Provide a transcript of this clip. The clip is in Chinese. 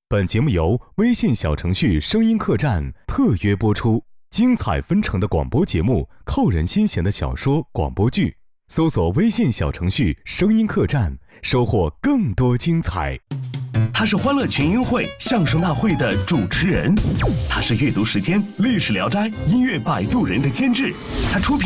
本节目由微信小程序声音客栈特约播出，精彩纷呈的广播节目，扣人心弦的小说、广播剧，搜索微信小程序声音客栈，收获更多精彩。 他是欢乐群英会相声大会的主持人，他是阅读时间历史聊斋音乐摆渡人的监制，他出品